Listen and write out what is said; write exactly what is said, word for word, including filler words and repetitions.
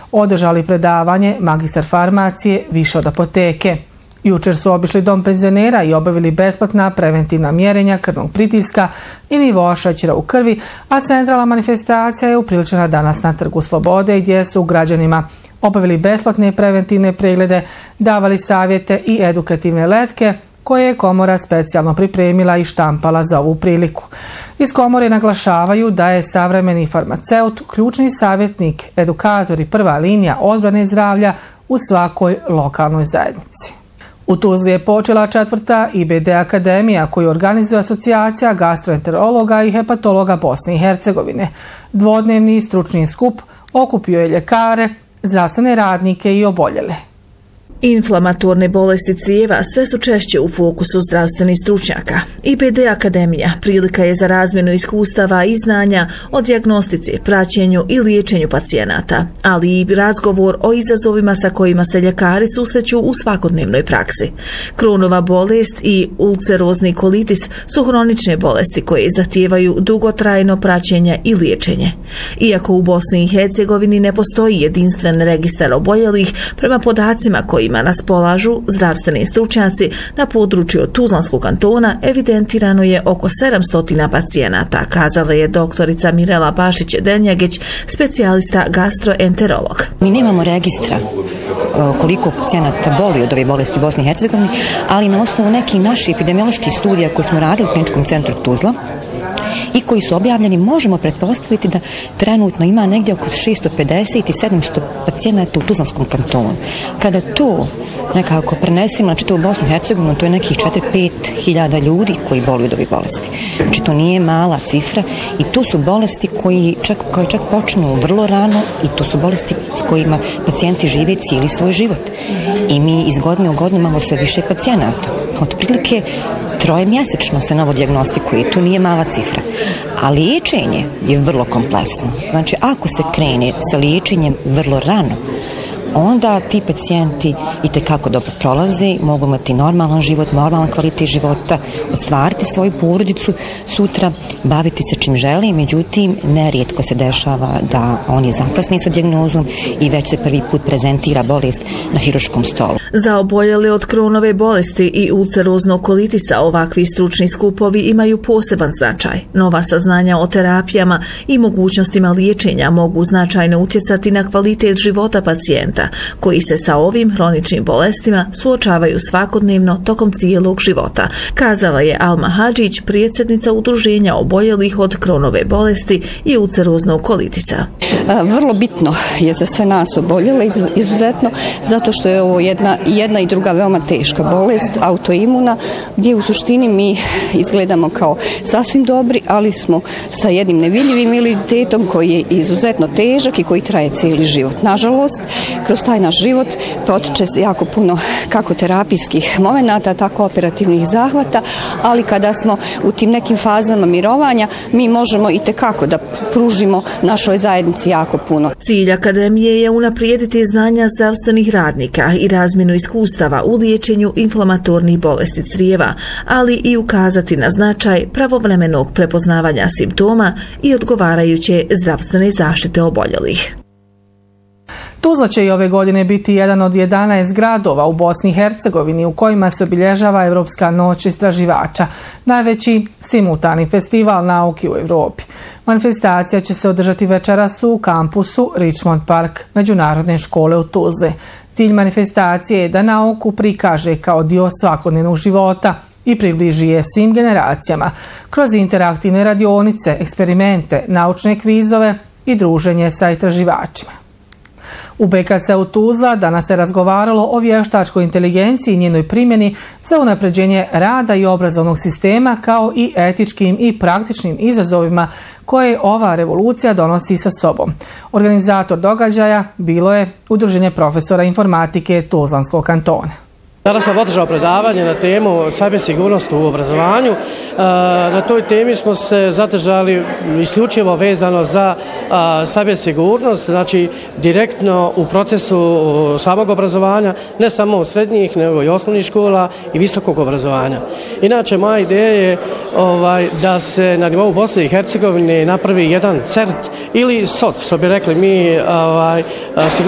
održali predavanje magistar farmacije više od apoteke. Jučer su obišli dom penzionera i obavili besplatna preventivna mjerenja krvnog pritiska i nivoa šećera u krvi, a centralna manifestacija je upriličena danas na Trgu Slobode gdje su građanima obavili besplatne preventivne preglede, davali savjete i edukativne letke koje je komora specijalno pripremila i štampala za ovu priliku. Iz komore naglašavaju da je savremeni farmaceut ključni savjetnik, edukator i prva linija odbrane zdravlja u svakoj lokalnoj zajednici. U Tuzli je počela četvrta I B D akademija koju organizuje asocijacija gastroenterologa i hepatologa Bosne i Hercegovine. Dvodnevni stručni skup okupio je ljekare, zdravstvene radnike i oboljele. Inflamatorne bolesti crijeva sve su češće u fokusu zdravstvenih stručnjaka. I B D akademija prilika je za razmjenu iskustava i znanja o dijagnostici, praćenju i liječenju pacijenata, ali i razgovor o izazovima sa kojima se ljekari susreću u svakodnevnoj praksi. Kronova bolest i ulcerozni kolitis su hronične bolesti koje zahtijevaju dugotrajno praćenje i liječenje. Iako u Bosni i Hercegovini ne postoji jedinstven registar oboljelih, prema podacima koji kojima raspolažu zdravstveni stručnjaci na području Tuzlanskog kantona evidentirano je oko sedamsto pacijenata, kazala je doktorica Mirela Bašić-Denjagić, specijalista gastroenterolog. Mi nemamo registra koliko pacijenata boli od ove bolesti u Bosni i Hercegovini, ali na osnovu nekih naših epidemioloških studija koje smo radili u Kliničkom centru Tuzla i koji su objavljeni, možemo pretpostaviti da trenutno ima negdje oko šesto pedeset i sedamsto pacijenata u Tuzlanskom kantonu. Kada to nekako prenesimo na čitavu Bosnu i Hercegovinu, to je nekih četiri do pet hiljada ljudi koji boluju od ovih bolesti. Znači to nije mala cifra i to su bolesti koji čak, koje čak počnu vrlo rano i to su bolesti s kojima pacijenti žive cijeli svoj život. I mi iz godine u godinu imamo sve više pacijenata. Otprilike troje mjesečno se novo dijagnostikuje, to nije mala cifra. A liječenje je vrlo kompleksno. Znači ako se krene sa liječenjem vrlo rano, onda ti pacijenti itekako dobro prolaze, mogu imati normalan život, normalan kvalitet života, ostvariti svoju porodicu sutra, baviti se čim žele, međutim, nerijetko se dešava da oni zakasne sa dijagnozom i već se prvi put prezentira bolest na hirurškom stolu. Za oboljele od Kronove bolesti i ulceroznog kolitisa ovakvi stručni skupovi imaju poseban značaj. Nova saznanja o terapijama i mogućnostima liječenja mogu značajno utjecati na kvalitet života pacijenta koji se sa ovim hroničnim bolestima suočavaju svakodnevno tokom cijelog života, kazala je Alma Hadžić, predsjednica udruženja oboljelih od Kronove bolesti i ulceroznog kolitisa. Vrlo bitno je za sve nas oboljele, izuzetno, zato što je ovo jedna, jedna i druga veoma teška bolest, autoimuna, gdje u suštini mi izgledamo kao sasvim dobri, ali smo sa jednim nevidljivim invaliditetom koji je izuzetno težak i koji traje cijeli život. Nažalost, kroz taj naš život protiče se jako puno kako terapijskih momenata, tako operativnih zahvata, ali kada smo u tim nekim fazama mirovanja, mi možemo i tekako da pružimo našoj zajednici jako puno. Cilj akademije je unaprijediti znanja zdravstvenih radnika i razmjenu iskustava u liječenju inflamatornih bolesti crijeva, ali i ukazati na značaj pravovremenog prepoznavanja simptoma i odgovarajuće zdravstvene zaštite oboljelih. Tuzla će i ove godine biti jedan od jedanaest gradova u Bosni i Hercegovini u kojima se obilježava Evropska noć istraživača, najveći simultani festival nauke u Evropi. Manifestacija će se održati večeras u kampusu Richmond Park Međunarodne škole u Tuzli. Cilj manifestacije je da nauku prikaže kao dio svakodnevnog života i približi je svim generacijama kroz interaktivne radionice, eksperimente, naučne kvizove i druženje sa istraživačima. U B K C-u Tuzla danas se razgovaralo o vještačkoj inteligenciji i njenoj primjeni za unapređenje rada i obrazovnog sistema kao i etičkim i praktičnim izazovima koje ova revolucija donosi sa sobom. Organizator događaja bilo je Udruženje profesora informatike Tuzlanskog kantona. Danas sam održao predavanje na temu cybersigurnost u obrazovanju. Na toj temi smo se zadržali isključivo vezano za cybersigurnost, znači direktno u procesu samog obrazovanja, ne samo u srednjih, nego i osnovnih škola i visokog obrazovanja. Inače, moja ideja je ovaj, da se na nivou Bosne i Hercegovine napravi jedan C E R T ili S O C, što bi rekli mi, ovaj,